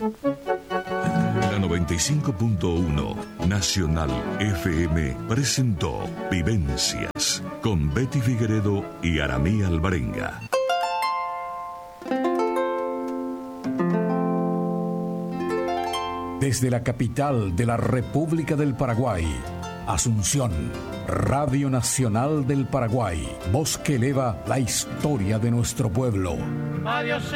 La 95.1 Nacional FM presentó Vivencias con Betty Figueredo y Aramí Alvarenga. Desde la capital de la República del Paraguay, Asunción, Radio Nacional del Paraguay, voz que eleva la historia de nuestro pueblo. Adiós.